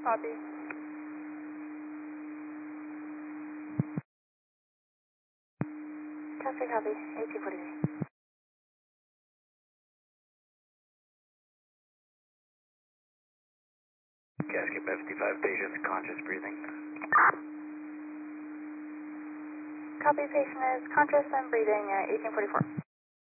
Copy. Copy, copy. 1843. Casket 55, patient's conscious breathing. Copy, patient is conscious and breathing at 1844.